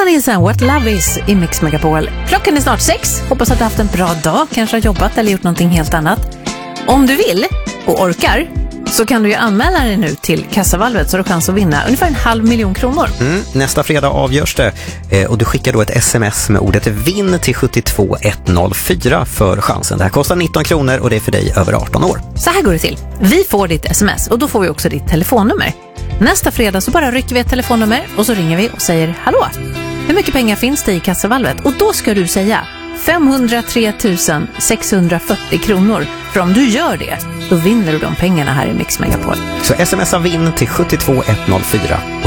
Nilsson, What Love Is i Mix Megapol. Klockan är snart 6. Hoppas att du har haft en bra dag, kanske har jobbat eller gjort någonting helt annat. Om du vill och orkar så kan du ju anmäla dig nu till Kassavalvet så du har chans att vinna ungefär 500 000 kronor. Nästa fredag avgörs det och du skickar då ett sms med ordet vinn till 72104 för chansen. Det här kostar 19 kronor och det är för dig över 18 år. Så här går det till. Vi får ditt sms och då får vi också ditt telefonnummer. Nästa fredag så bara rycker vi ett telefonnummer och så ringer vi och säger hallå. Hur mycket pengar finns det i Kassavalvet? Och då ska du säga 503 640 kronor. För om du gör det, då vinner du de pengarna här i Mix Megapol. Så smsa vinn till 72104.